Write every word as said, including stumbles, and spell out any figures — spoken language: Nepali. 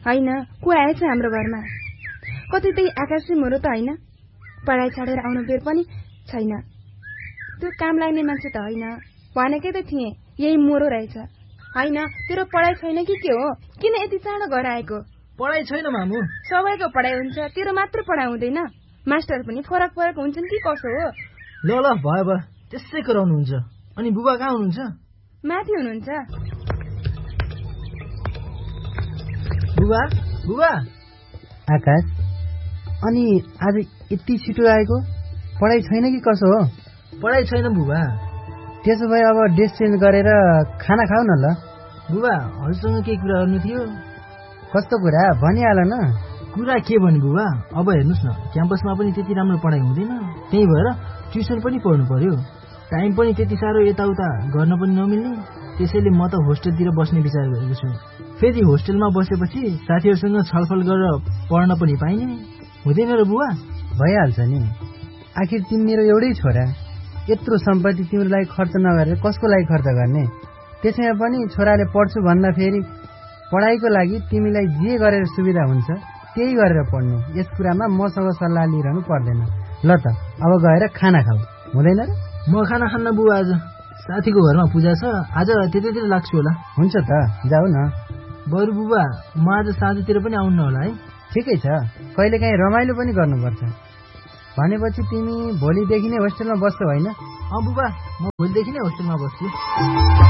होइन, को आएछ हाम्रो घरमा? कतै त्यही आकाशे मोरो त होइन? पढाइ छाडेर आउनु बेर पनि छैन। त्यो काम लाग्ने मान्छे त होइन, भनेकै त थिएँ यही मोरो रहेछ। होइन, तेरो पढाइ छैन कि के हो? किन यति चाँडो घर आएको? पढाइ छैन मामु। सबैको पढाइ हुन्छ, तेरो मात्र पढाइ हुँदैन? मास्टर पनि फरक फरक हुन्छन् कि कसो हो? ल ल भयो भयो, त्यसै गराउनुहुन्छ। अनि बुबा कहाँ हुनुहुन्छ? माथि हुनुहुन्छ। बुबा बुबा। आकाश, अनि आज यति छिटो आएको? पढाइ छैन कि कसो हो? पढाइ छैन बुबा। त्यसो भए अब ड्रेस चेन्ज गरेर खाना खाऊ न ल। बुबा, हजुरसँग केही कुरा गर्नु थियो। कस्तो कुरा भनिहाल न। कुरा के भन्नु बुबा, अब हेर्नुहोस् न, क्याम्पसमा पनि त्यति राम्रो पढाइ हुँदैन, त्यही भएर ट्युसन पनि पढ्नु पर्यो। टाइम पनि त्यति साह्रो यताउता गर्न पनि नमिल्ने, त्यसैले म त होस्टेलतिर बस्ने विचार गरेको छु। फेरि होस्टेलमा बसेपछि साथीहरूसँग छलफल गरेर पढ्न पनि पाइने हुँदैन र बुबा? भइहाल्छ नि, आखिर तिमी मेरो एउटै छोरा। यत्रो सम्पत्ति तिम्रो लागि खर्च नगरेर कसको लागि खर्च गर्ने? त्यसैमा पनि छोराले पढ्छु भन्दा फेरि पढाइको लागि तिमीलाई जे गरेर सुविधा हुन्छ त्यही गरेर पढ्नु। यस कुरामा मसँग सल्लाह लिइरहनु पर्दैन। ल त अब गएर खाना खाऊ, हुँदैन र? म खाना खान्न बुबा, आज साथीको घरमा पूजा छ, आज त्यतैतिर लाग्छु होला। हुन्छ त, जाऊ न। बरु बुबा, म आज साँझतिर पनि आउनु होला है? ठिकै छ, कहिलेकाहीँ रमाइलो पनि गर्नुपर्छ। भनेपछि तिमी भोलिदेखि नै होस्टेलमा बस्छौ होइन? अँ बुबा, म भोलिदेखि नै होस्टेलमा बस्छु।